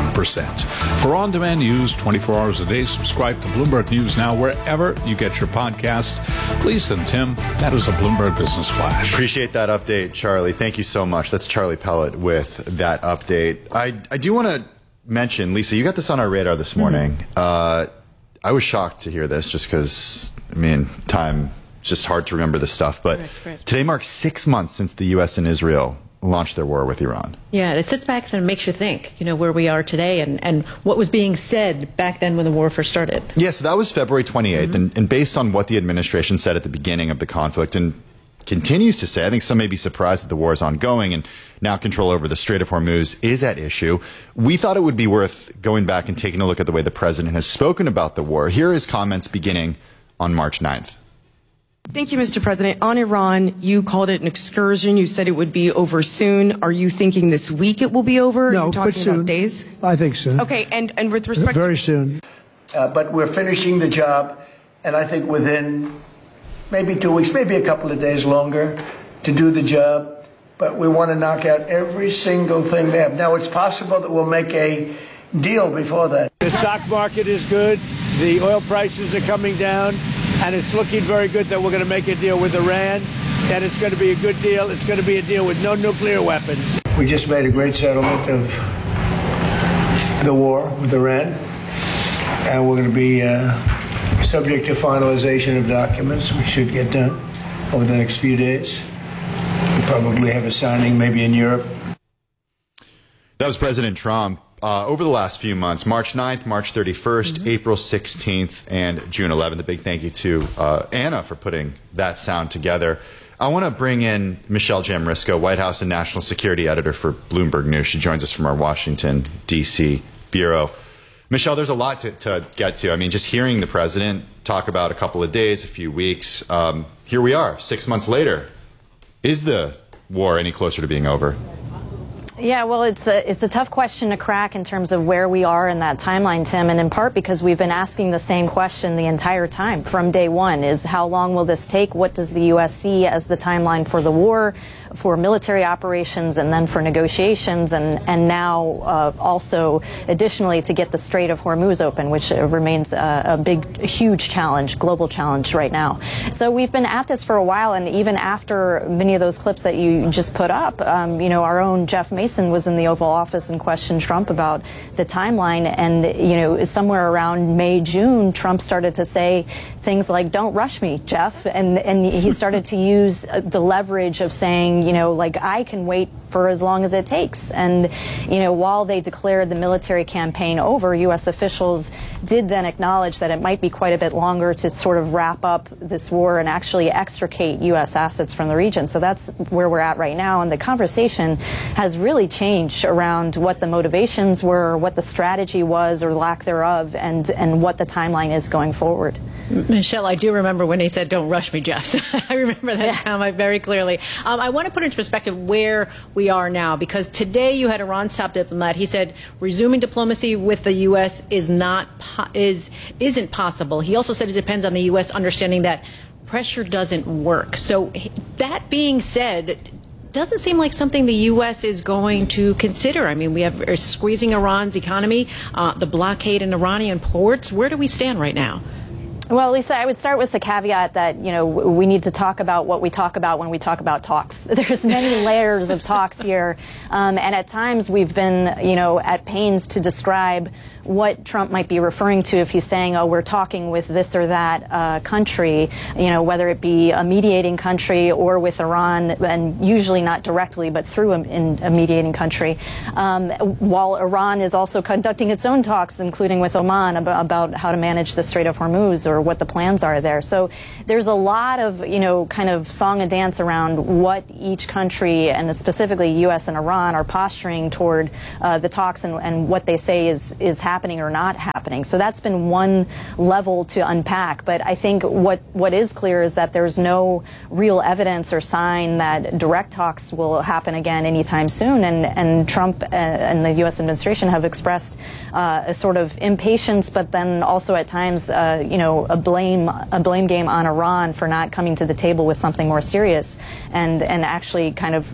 1%. For on-demand news 24 hours a day, subscribe to Bloomberg News Now wherever you get your podcast. Lisa and Tim, that is a Bloomberg Business Flash. Appreciate that update, Charlie. Thank you so much. That's Charlie Pellet with that update. I do want to mention, Lisa, you got this on our radar this morning. I was shocked to hear this just because, time, it's just hard to remember this stuff. But Correct. Today marks 6 months since the U.S. and Israel launched their war with Iran. Yeah, it sits back and makes you think, where we are today and what was being said back then when the war first started. Yeah, so that was February 28th. And based on what the administration said at the beginning of the conflict and continues to say, I think some may be surprised that the war is ongoing and now control over the Strait of Hormuz is at issue. We thought it would be worth going back and taking a look at the way the president has spoken about the war. Here are his comments beginning on March 9th. Thank you, Mr. President. On Iran, you called it an excursion. You said it would be over soon. Are you thinking this week it will be over? No, You're talking but soon. about days? I think soon. Okay, and with respect Very soon. But we're finishing the job, and I think within maybe 2 weeks, maybe a couple of days longer to do the job. But we want to knock out every single thing they have. Now, it's possible that we'll make a deal before that. The stock market is good. The oil prices are coming down. And it's looking very good that we're going to make a deal with Iran, and it's going to be a good deal. It's going to be a deal with no nuclear weapons. We just made a great settlement of the war with Iran, and we're going to be subject to finalization of documents. We should get done over the next few days. We'll probably have a signing maybe in Europe. That was President Trump. Over the last few months, March 9th, March 31st, April 16th, and June 11th. A big thank you to Anna for putting that sound together. I want to bring in Michelle Jamrisko, White House and National Security Editor for Bloomberg News. She joins us from our Washington, D.C. bureau. Michelle, there's a lot to get to. Just hearing the president talk about a couple of days, a few weeks. Here we are, 6 months later. Is the war any closer to being over? Yeah, well, it's a tough question to crack in terms of where we are in that timeline, Tim, and in part because we've been asking the same question the entire time from day one, is how long will this take? What does the U.S. see as the timeline for the war, for military operations, and then for negotiations, and now also additionally to get the Strait of Hormuz open, which remains a huge challenge, global challenge right now. So we've been at this for a while, and even after many of those clips that you just put up, our own Jeff Mason was in the Oval Office and questioned Trump about the timeline. And, somewhere around May, June, Trump started to say things like, "Don't rush me, Jeff." And he started to use the leverage of saying, I can wait for as long as it takes. And, while they declared the military campaign over, U.S. officials did then acknowledge that it might be quite a bit longer to sort of wrap up this war and actually extricate U.S. assets from the region. So that's where we're at right now. And the conversation has really changed around what the motivations were, what the strategy was or lack thereof, and what the timeline is going forward. Michelle, I do remember when he said, "Don't rush me, Jeff." So I remember that comment very clearly. I want to put into perspective where we are now, because today you had Iran's top diplomat. He said resuming diplomacy with the U.S. isn't possible. He also said it depends on the U.S. understanding that pressure doesn't work. So that being said, doesn't seem like something the U.S. is going to consider. We are squeezing Iran's economy, the blockade in Iranian ports. Where do we stand right now? Well, Lisa, I would start with the caveat that, we need to talk about what we talk about when we talk about talks. There's many layers of talks here. And at times we've been, at pains to describe what Trump might be referring to if he's saying, oh, we're talking with this or that country, whether it be a mediating country or with Iran, and usually not directly, but through a mediating country, while Iran is also conducting its own talks, including with Oman, about how to manage the Strait of Hormuz or what the plans are there. So there's a lot of, kind of song and dance around what each country, and specifically U.S. and Iran, are posturing toward the talks and what they say is happening or not happening. So that's been one level to unpack. But I think what is clear is that there's no real evidence or sign that direct talks will happen again anytime soon. And Trump and the U.S. administration have expressed a sort of impatience, but then also at times, a blame game on Iran for not coming to the table with something more serious, and actually kind of,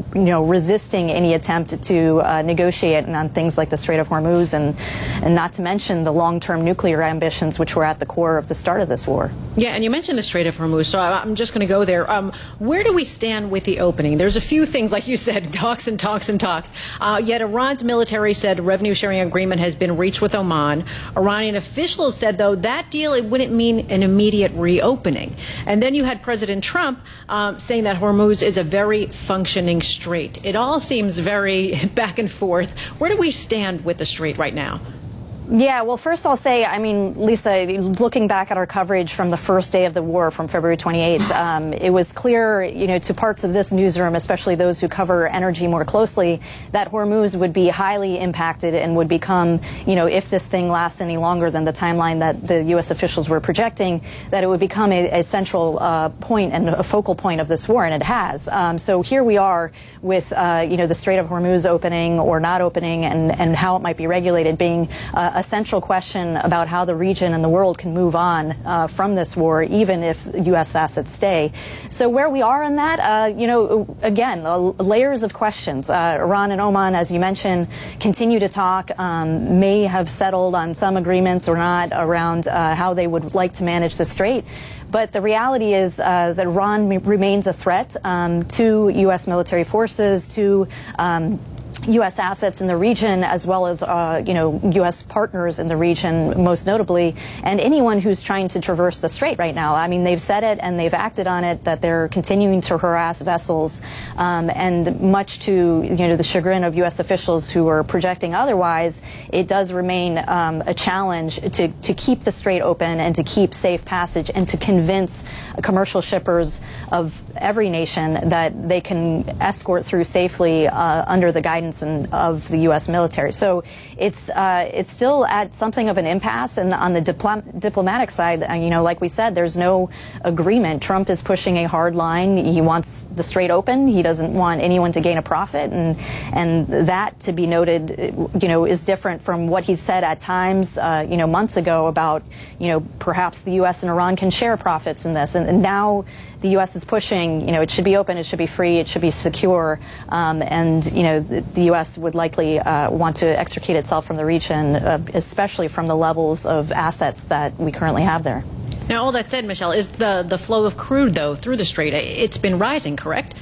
resisting any attempt to negotiate on things like the Strait of Hormuz, and not to mention the long-term nuclear ambitions, which were at the core of the start of this war. Yeah, and you mentioned the Strait of Hormuz, so I'm just going to go there. Where do we stand with the opening? There's a few things, like you said, talks and talks and talks. Yet Iran's military said a revenue-sharing agreement has been reached with Oman. Iranian officials said, though, that deal, it wouldn't mean an immediate reopening. And then you had President Trump saying that Hormuz is a very functioning strait. It all seems very back and forth. Where do we stand with the strait right now? Yeah, well, first I'll say, Lisa, looking back at our coverage from the first day of the war, from February 28th, it was clear, to parts of this newsroom, especially those who cover energy more closely, that Hormuz would be highly impacted and would become, if this thing lasts any longer than the timeline that the U.S. officials were projecting, that it would become a central point and a focal point of this war, and it has. So here we are with, the Strait of Hormuz opening or not opening, and how it might be regulated being a central question about how the region and the world can move on from this war, even if U.S. assets stay. So where we are in that, again, layers of questions. Iran and Oman, as you mentioned, continue to talk, may have settled on some agreements or not around how they would like to manage the strait. But the reality is that Iran remains a threat to U.S. military forces, to U.S. assets in the region, as well as, U.S. partners in the region, most notably, and anyone who's trying to traverse the strait right now. They've said it and they've acted on it, that they're continuing to harass vessels, and much to, the chagrin of U.S. officials who are projecting otherwise, it does remain a challenge to keep the strait open and to keep safe passage and to convince commercial shippers of every nation that they can escort through safely under the guidance of the U.S. military. So it's still at something of an impasse. And on the diplomatic side, like we said, there's no agreement. Trump is pushing a hard line. He wants the strait open. He doesn't want anyone to gain a profit. And that, to be noted, is different from what he said at times, months ago about, perhaps the U.S. and Iran can share profits in this. And now the U.S. is pushing, it should be open, it should be free, it should be secure, and, the U.S. would likely want to extricate itself from the region, especially from the levels of assets that we currently have there. Now, all that said, Michelle, is the flow of crude, though, through the strait, it's been rising, correct?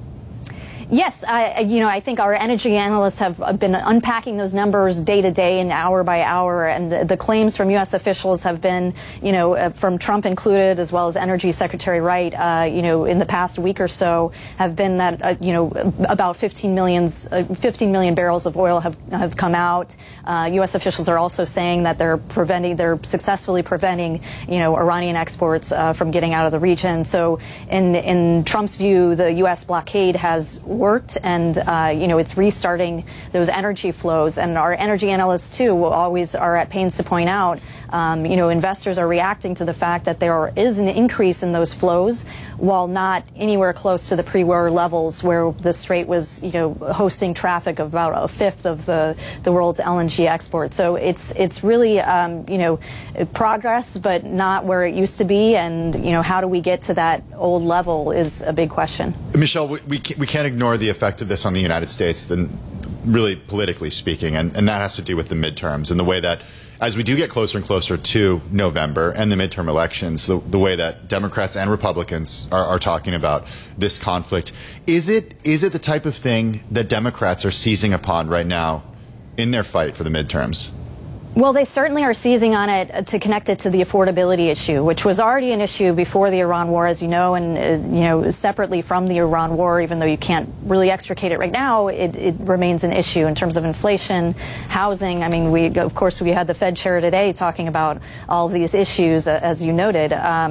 Yes, I think our energy analysts have been unpacking those numbers day to day and hour by hour, and the claims from U.S. officials have been, from Trump included, as well as Energy Secretary Wright, in the past week or so, have been that, about 15 million barrels of oil have come out. U.S. officials are also saying that they're successfully preventing, Iranian exports from getting out of the region. So in Trump's view, the U.S. blockade has worked, and it's restarting those energy flows. And our energy analysts too always are at pains to point out, investors are reacting to the fact that there is an increase in those flows, while not anywhere close to the pre-war levels, where the strait was, hosting traffic of about a fifth of the world's LNG exports. So it's really, progress, but not where it used to be. And how do we get to that old level is a big question. Michelle, we can't ignore the effect of this on the United States, really politically speaking, and that has to do with the midterms and the way that as we do get closer and closer to November and the midterm elections, the way that Democrats and Republicans are talking about this conflict, is it the type of thing that Democrats are seizing upon right now in their fight for the midterms? Well, they certainly are seizing on it to connect it to the affordability issue, which was already an issue before the Iran war, as you know, and separately from the Iran war, even though you can't really extricate it right now, it remains an issue in terms of inflation, housing. I mean, we had the Fed chair today talking about all of these issues, as you noted.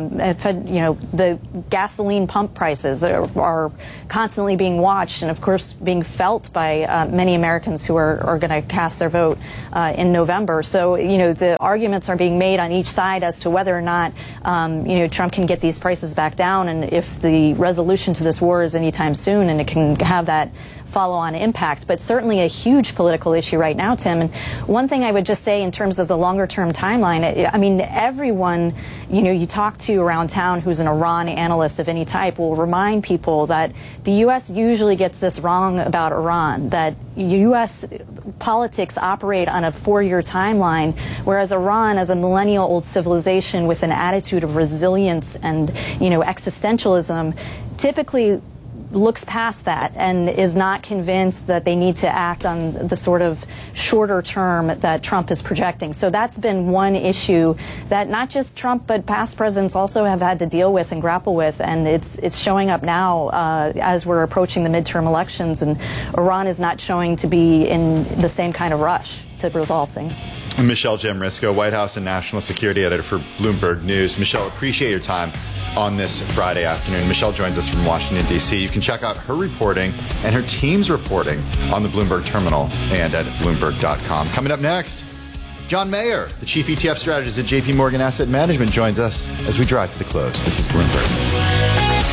The gasoline pump prices are constantly being watched and, of course, being felt by many Americans who are going to cast their vote in November. So, the arguments are being made on each side as to whether or not, Trump can get these prices back down, and if the resolution to this war is anytime soon, and it can have that follow-on impacts, but certainly a huge political issue right now, Tim. And one thing I would just say in terms of the longer-term timeline, I mean, everyone, you talk to around town who's an Iran analyst of any type will remind people that the U.S. usually gets this wrong about Iran, that U.S. politics operate on a 4-year timeline, whereas Iran, as a millennial-old civilization with an attitude of resilience and, existentialism, typically looks past that and is not convinced that they need to act on the sort of shorter term that Trump is projecting. So that's been one issue that not just Trump but past presidents also have had to deal with and grapple with, and it's showing up now as we're approaching the midterm elections, and Iran is not showing to be in the same kind of rush to resolve things. Michelle Jamrisko, White House and National Security Editor for Bloomberg News. Michelle, appreciate your time on this Friday afternoon. Michelle joins us from Washington, D.C. You can check out her reporting and her team's reporting on the Bloomberg Terminal and at Bloomberg.com. Coming up next, John Mayer, the Chief ETF Strategist at J.P. Morgan Asset Management, joins us as we drive to the close. This is Bloomberg.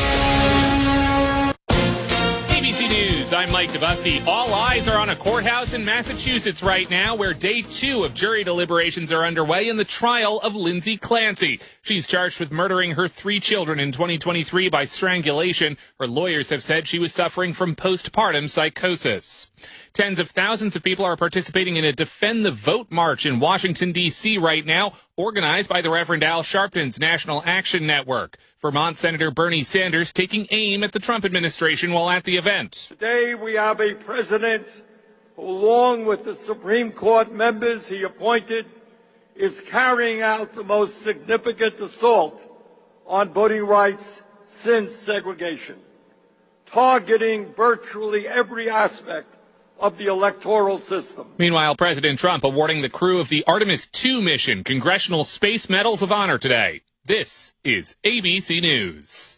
ABC News, I'm Mike Dubusky. All eyes are on a courthouse in Massachusetts right now where day 2 of jury deliberations are underway in the trial of Lindsay Clancy. She's charged with murdering her 3 children in 2023 by strangulation. Her lawyers have said she was suffering from postpartum psychosis. Tens of thousands of people are participating in a Defend the Vote march in Washington, D.C. right now, organized by the Reverend Al Sharpton's National Action Network. Vermont Senator Bernie Sanders taking aim at the Trump administration while at the event. Today we have a president who, along with the Supreme Court members he appointed, is carrying out the most significant assault on voting rights since segregation, targeting virtually every aspect of the electoral system. Meanwhile, President Trump awarding the crew of the Artemis II mission Congressional Space Medals of Honor today. This is ABC News.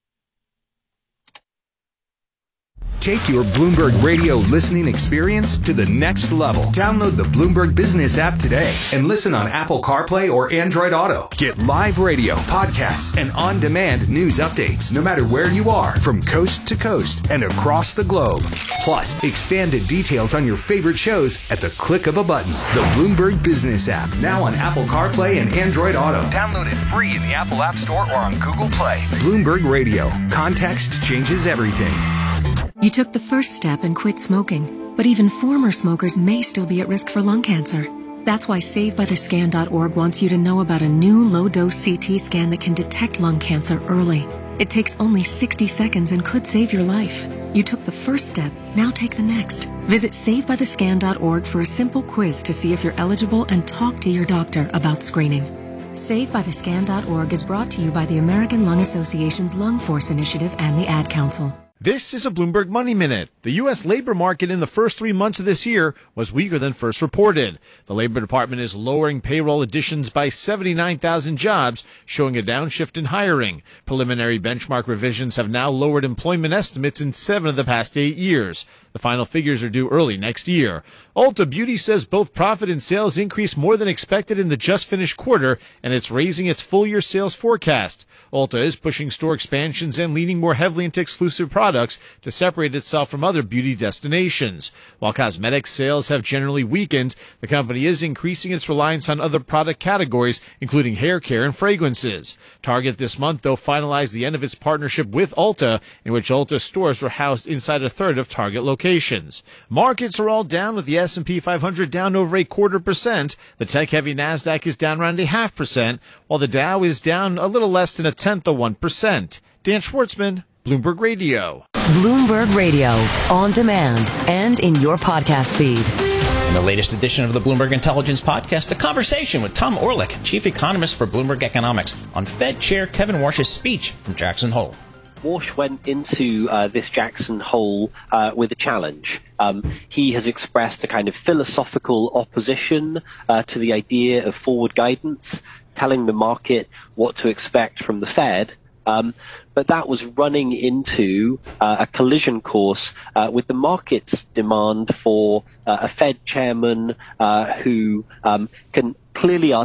Take your Bloomberg Radio listening experience to the next level. Download the Bloomberg Business app today and listen on Apple CarPlay or Android Auto. Get live radio, podcasts, and on-demand news updates no matter where you are, from coast to coast and across the globe. Plus, expanded details on your favorite shows at the click of a button. The Bloomberg Business app, now on Apple CarPlay and Android Auto. Download it free in the Apple App Store or on Google Play. Bloomberg Radio. Context changes everything. You took the first step and quit smoking, but even former smokers may still be at risk for lung cancer. That's why SaveByTheScan.org wants you to know about a new low-dose CT scan that can detect lung cancer early. It takes only 60 seconds and could save your life. You took the first step, now take the next. Visit SaveByTheScan.org for a simple quiz to see if you're eligible and talk to your doctor about screening. SaveByTheScan.org is brought to you by the American Lung Association's Lung Force Initiative and the Ad Council. This is a Bloomberg Money Minute. The U.S. labor market in the first 3 months of this year was weaker than first reported. The Labor Department is lowering payroll additions by 79,000 jobs, showing a downshift in hiring. Preliminary benchmark revisions have now lowered employment estimates in 7 of the past 8 years. The final figures are due early next year. Ulta Beauty says both profit and sales increased more than expected in the just-finished quarter, and it's raising its full-year sales forecast. Ulta is pushing store expansions and leaning more heavily into exclusive products to separate itself from other beauty destinations. While cosmetics sales have generally weakened, the company is increasing its reliance on other product categories, including hair care and fragrances. Target this month, though, finalized the end of its partnership with Ulta, in which Ulta stores were housed inside a third of Target locations. locations. Markets are all down, with the S&P 500 down over 0.25%. The tech-heavy NASDAQ is down around 0.5%, while the Dow is down a little less than 0.1%. Dan Schwartzman, Bloomberg Radio. Bloomberg Radio, on demand and in your podcast feed. In the latest edition of the Bloomberg Intelligence Podcast, a conversation with Tom Orlik, chief economist for Bloomberg Economics, on Fed Chair Kevin Warsh's speech from Jackson Hole. Warsh went into this Jackson Hole with a challenge. He has expressed a kind of philosophical opposition to the idea of forward guidance, telling the market what to expect from the Fed. But that was running into a collision course with the market's demand for a Fed chairman who can clearly